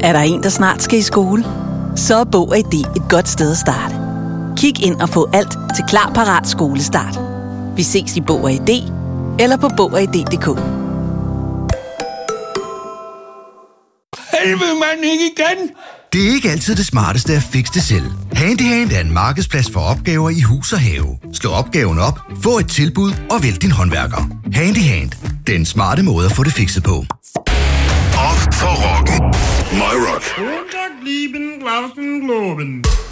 Er der en, der snart skal i skole? Så er Bog og ID et godt sted at starte. Kig ind og få alt til klar, parat skolestart. Vi ses i Bog og ID eller på bogogid.dk. Helvede mand, ikke igen! Det er ikke altid det smarteste at fikse det selv. Handyhand er en markedsplads for opgaver i hus og have. Slå opgaven op, få et tilbud og vælg din håndværker. Handyhand. Den smarte måde at få det fikset på. Op for rocken. My Rock. Montag lieben, Glauben, Globen.